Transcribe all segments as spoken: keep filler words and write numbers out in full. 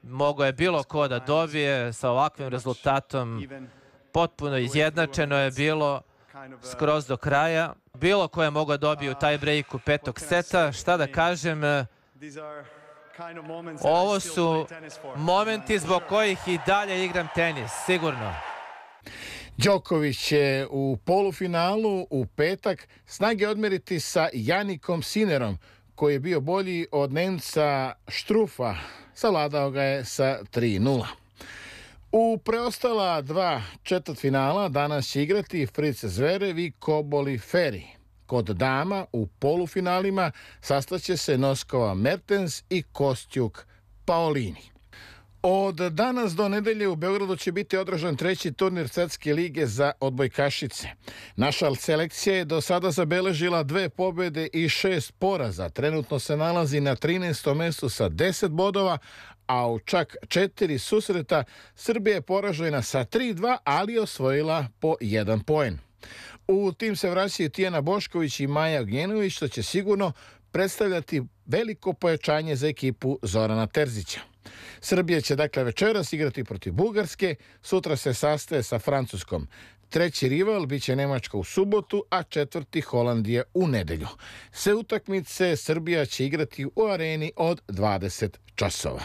Mogo je bilo ko da dobije sa ovakvim rezultatom. Potpuno izjednačeno je bilo skroz do kraja. Bilo ko je mogao dobije u taj breaku petog seta. Šta da kažem, ovo su momenti zbog kojih i dalje igram tenis, sigurno. Đoković će u polufinalu u petak snage odmeriti sa Janikom Sinerom, koji je bio bolji od Nemca Štrufa. Savladao ga je sa tri nula. U preostala dva četvrtfinala danas će igrati Fritz Zverev i Koboli Ferri. Kod dama u polufinalima sastaće se Noskova Mertens i Kostjuk Paolini. Od danas do nedelje u Beogradu će biti održan treći turnir Svetske lige za odbojkašice. Naša selekcija je do sada zabeležila dve pobjede i šest poraza. Trenutno se nalazi na trinaestom mestu sa deset bodova, a u čak četiri susreta Srbija je poražena sa tri dva, ali osvojila po jedan poen. U tim se vraćaju Tijana Bošković i Maja Ognjenović, što će sigurno predstavljati veliko pojačanje za ekipu Zorana Terzića. Srbija će dakle večeras igrati protiv Bugarske, sutra se sastaje sa Francuskom. Treći rival biće Nemačka u subotu, a četvrti Holandija u nedelju. Sve utakmice Srbija će igrati u areni od dvadeset časova.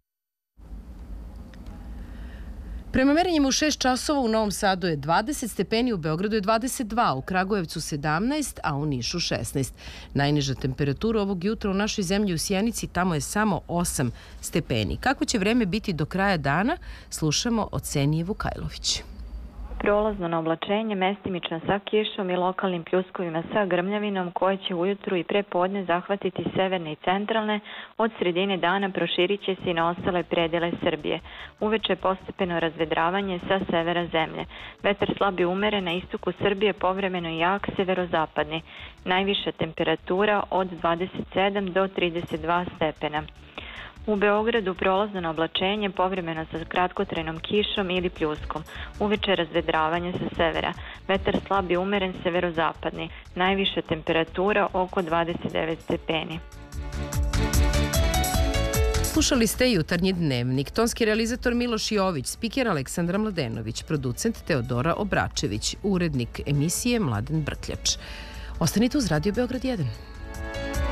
Prema merenjima u šest časova u Novom Sadu je dvadeset stepeni, u Beogradu je dvadeset dva, u Kragujevcu sedamnaest, a u Nišu šesnaest. Najniža temperatura ovog jutra u našoj zemlji u Sjenici, tamo je samo osam stepeni. Kako će vreme biti do kraja dana, slušamo od Senije Vukajlović. Prolazno na oblačenje, mestimično sa kišom i lokalnim pljuskovima sa grmljavinom koje će ujutru i pre podne zahvatiti severne i centralne, od sredine dana proširit će se i na ostale predele Srbije. Uveče postepeno razvedravanje sa severa zemlje. Vetar slab i umeren, na istoku Srbije povremeno jak severozapadni. Najviša temperatura od dvadeset sedam do trideset dva stepena. U Beogradu prolazno na oblačenje, povremeno sa kratkotrajnom kišom ili pljuskom. Uveče razvedravanje sa severa. Vetar slab i umeren severozapadni. Najviša temperatura oko dvadeset devet stepeni. Slušali ste Jutarnji dnevnik. Tonski realizator Miloš Jović, spiker Aleksandra Mladenović, producent Teodora Obračević, urednik emisije Mladen Brkljač. Ostanite uz Radio Beograd jedan.